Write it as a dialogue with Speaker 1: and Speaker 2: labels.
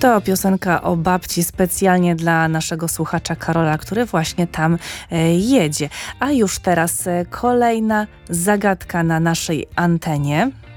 Speaker 1: To piosenka o babci specjalnie dla naszego słuchacza Karola, który właśnie tam jedzie. A już teraz kolejna zagadka na naszej antenie.